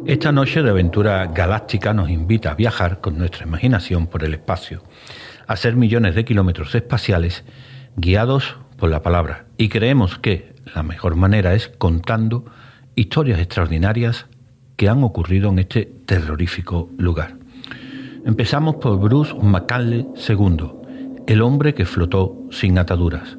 Esta noche de aventura galáctica nos invita a viajar con nuestra imaginación por el espacio, a hacer millones de kilómetros espaciales guiados por la palabra. Y creemos que la mejor manera es contando historias extraordinarias que han ocurrido en este terrorífico lugar. Empezamos por Bruce McCandless II, el hombre que flotó sin ataduras,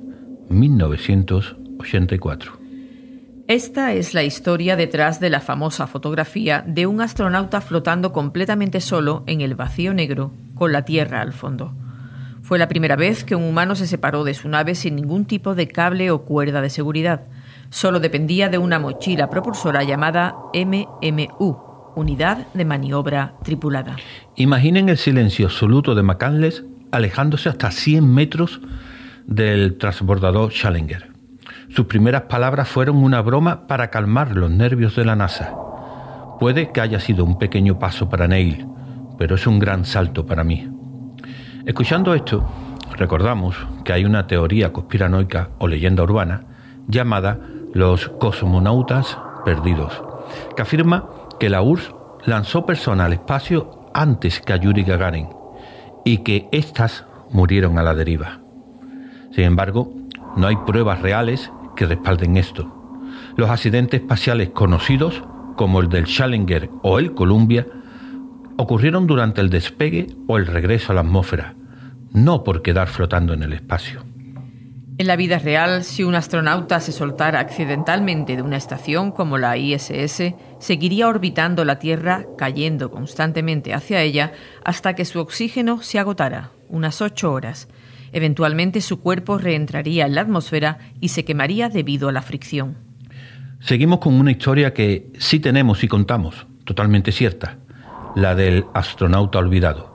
1984. Esta es la historia detrás de la famosa fotografía de un astronauta flotando completamente solo en el vacío negro, con la Tierra al fondo. Fue la primera vez que un humano se separó de su nave sin ningún tipo de cable o cuerda de seguridad. Solo dependía de una mochila propulsora llamada MMU, Unidad de Maniobra Tripulada. Imaginen el silencio absoluto de McCandless alejándose hasta 100 metros del transbordador Challenger. Sus primeras palabras fueron una broma para calmar los nervios de la NASA. Puede que haya sido un pequeño paso para Neil, pero es un gran salto para mí. Escuchando esto, recordamos que hay una teoría conspiranoica o leyenda urbana llamada los cosmonautas perdidos, que afirma que la URSS lanzó personas al espacio antes que a Yuri Gagarin y que éstas murieron a la deriva. Sin embargo, no hay pruebas reales que respalden esto. Los accidentes espaciales conocidos, como el del Challenger o el Columbia, ocurrieron durante el despegue o el regreso a la atmósfera, no por quedar flotando en el espacio. En la vida real, si un astronauta se soltara accidentalmente de una estación como la ISS, seguiría orbitando la Tierra, cayendo constantemente hacia ella hasta que su oxígeno se agotara, unas 8 horas. Eventualmente su cuerpo reentraría en la atmósfera y se quemaría debido a la fricción. Seguimos con una historia que sí tenemos y contamos, totalmente cierta, la del astronauta olvidado,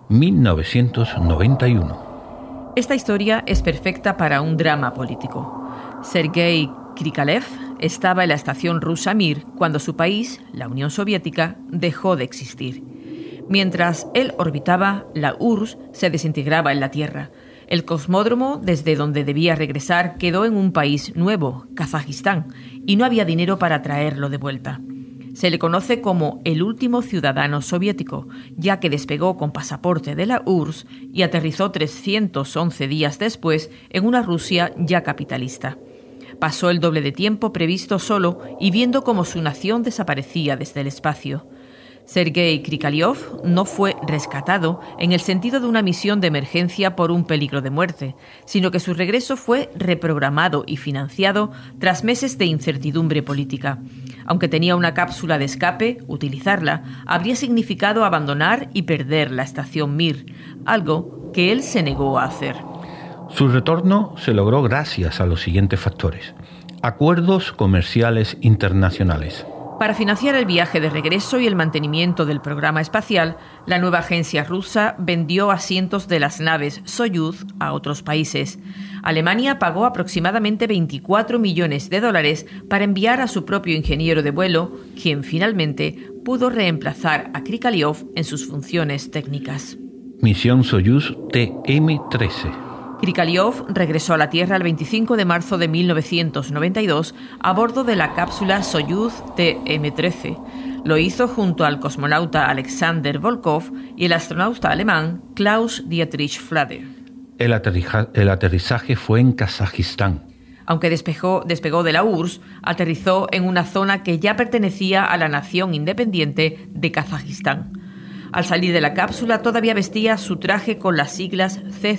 1991. Esta historia es perfecta para un drama político. Sergei Krikalev estaba en la estación rusa Mir cuando su país, la Unión Soviética, dejó de existir. Mientras él orbitaba, la URSS se desintegraba en la Tierra. El cosmódromo, desde donde debía regresar, quedó en un país nuevo, Kazajistán, y no había dinero para traerlo de vuelta. Se le conoce como el último ciudadano soviético, ya que despegó con pasaporte de la URSS y aterrizó 311 días después en una Rusia ya capitalista. Pasó el doble de tiempo previsto solo y viendo cómo su nación desaparecía desde el espacio. Sergei Krikalev no fue rescatado en el sentido de una misión de emergencia por un peligro de muerte, sino que su regreso fue reprogramado y financiado tras meses de incertidumbre política. Aunque tenía una cápsula de escape, utilizarla habría significado abandonar y perder la estación Mir, algo que él se negó a hacer. Su retorno se logró gracias a los siguientes factores: acuerdos comerciales internacionales. Para financiar el viaje de regreso y el mantenimiento del programa espacial, la nueva agencia rusa vendió asientos de las naves Soyuz a otros países. Alemania pagó aproximadamente $24 millones para enviar a su propio ingeniero de vuelo, quien finalmente pudo reemplazar a Krikalev en sus funciones técnicas. Misión Soyuz TM-13. Krikalev regresó a la Tierra el 25 de marzo de 1992 a bordo de la cápsula Soyuz TM-13. Lo hizo junto al cosmonauta Alexander Volkov y el astronauta alemán Klaus Dietrich Flade. El aterrizaje fue en Kazajistán. Aunque despegó de la URSS, aterrizó en una zona que ya pertenecía a la nación independiente de Kazajistán. Al salir de la cápsula todavía vestía su traje con las siglas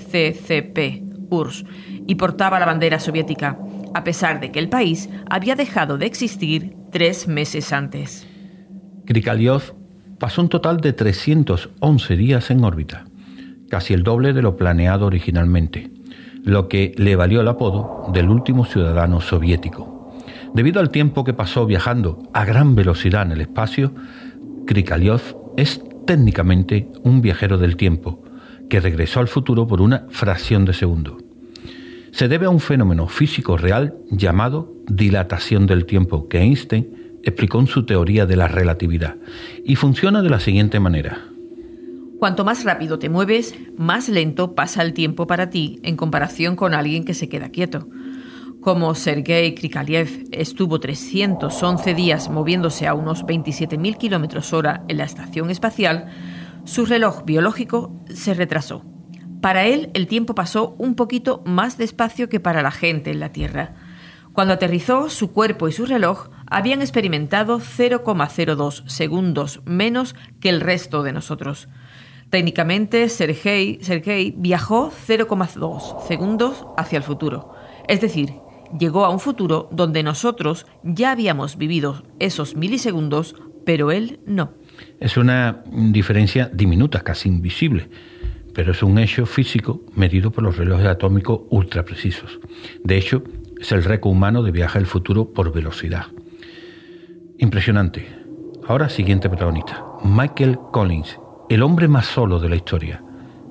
CCCP, URSS, y portaba la bandera soviética, a pesar de que el país había dejado de existir 3 meses antes. Krikalev pasó un total de 311 días en órbita, casi el doble de lo planeado originalmente, lo que le valió el apodo del último ciudadano soviético. Debido al tiempo que pasó viajando a gran velocidad en el espacio, Krikalev es técnicamente un viajero del tiempo que regresó al futuro por una fracción de segundo. Se debe a un fenómeno físico real llamado dilatación del tiempo que Einstein explicó en su teoría de la relatividad y funciona de la siguiente manera. Cuanto más rápido te mueves, más lento pasa el tiempo para ti en comparación con alguien que se queda quieto. Como Sergei Krikalev estuvo 311 días moviéndose a unos 27.000 km/h en la estación espacial, su reloj biológico se retrasó. Para él, el tiempo pasó un poquito más despacio que para la gente en la Tierra. Cuando aterrizó, su cuerpo y su reloj habían experimentado 0,02 segundos menos que el resto de nosotros. Técnicamente, Sergei viajó 0,2 segundos hacia el futuro. Es decir, llegó a un futuro donde nosotros ya habíamos vivido esos milisegundos, pero él no. Es una diferencia diminuta, casi invisible, pero es un hecho físico medido por los relojes atómicos ultra precisos. De hecho, es el récord humano de viaje al futuro por velocidad. Impresionante. Ahora, siguiente protagonista, Michael Collins, el hombre más solo de la historia,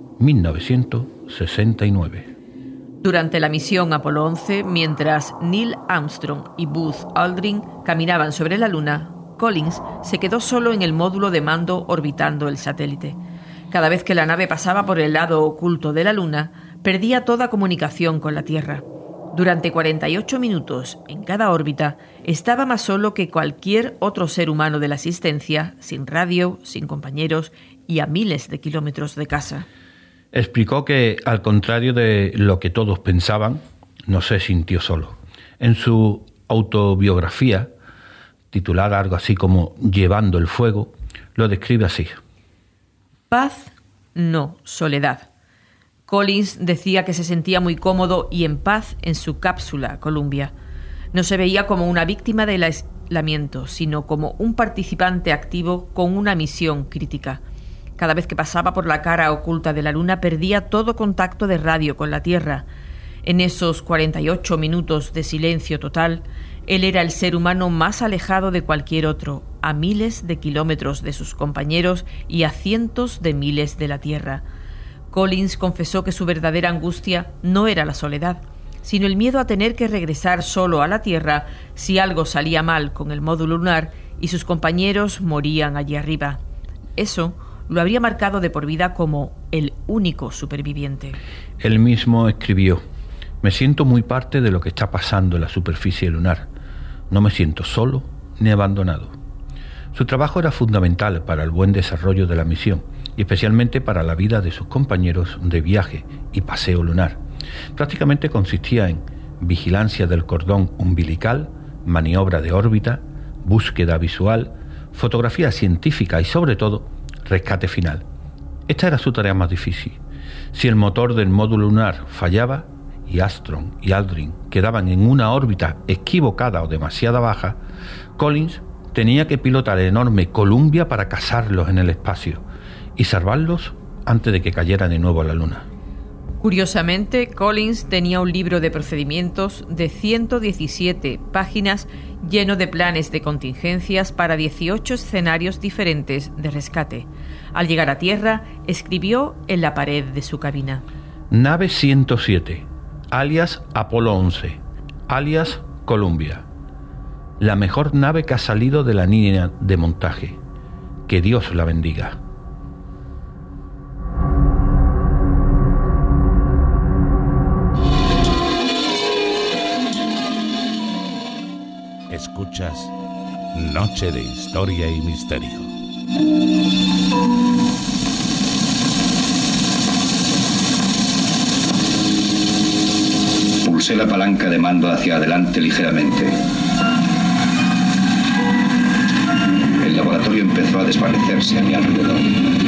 1969. Durante la misión Apolo 11, mientras Neil Armstrong y Buzz Aldrin caminaban sobre la Luna, Collins se quedó solo en el módulo de mando orbitando el satélite. Cada vez que la nave pasaba por el lado oculto de la Luna, perdía toda comunicación con la Tierra. Durante 48 minutos en cada órbita, estaba más solo que cualquier otro ser humano de la existencia, sin radio, sin compañeros y a miles de kilómetros de casa. Explicó que, al contrario de lo que todos pensaban, no se sintió solo. En su autobiografía, titulada algo así como Llevando el fuego, lo describe así. Paz, no soledad. Collins decía que se sentía muy cómodo y en paz en su cápsula Columbia. No se veía como una víctima del aislamiento, sino como un participante activo con una misión crítica. Cada vez que pasaba por la cara oculta de la Luna perdía todo contacto de radio con la Tierra. En esos 48 minutos de silencio total, él era el ser humano más alejado de cualquier otro, a miles de kilómetros de sus compañeros y a cientos de miles de la Tierra. Collins confesó que su verdadera angustia no era la soledad, sino el miedo a tener que regresar solo a la Tierra si algo salía mal con el módulo lunar y sus compañeros morían allí arriba. Eso lo habría marcado de por vida como el único superviviente. Él mismo escribió: me siento muy parte de lo que está pasando en la superficie lunar. No me siento solo ni abandonado. Su trabajo era fundamental para el buen desarrollo de la misión y especialmente para la vida de sus compañeros de viaje y paseo lunar. Prácticamente consistía en vigilancia del cordón umbilical, maniobra de órbita, búsqueda visual, fotografía científica y, sobre todo, rescate final. Esta era su tarea más difícil. Si el motor del módulo lunar fallaba y Armstrong y Aldrin quedaban en una órbita equivocada o demasiado baja, Collins tenía que pilotar el enorme Columbia para cazarlos en el espacio y salvarlos antes de que cayeran de nuevo a la Luna. Curiosamente, Collins tenía un libro de procedimientos de 117 páginas lleno de planes de contingencias para 18 escenarios diferentes de rescate. Al llegar a tierra, escribió en la pared de su cabina: Nave 107, alias Apolo 11, alias Columbia. La mejor nave que ha salido de la línea de montaje. Que Dios la bendiga. Escuchas Noche de Historia y Misterio. Pulsé la palanca de mando hacia adelante ligeramente. El laboratorio empezó a desvanecerse a mi alrededor.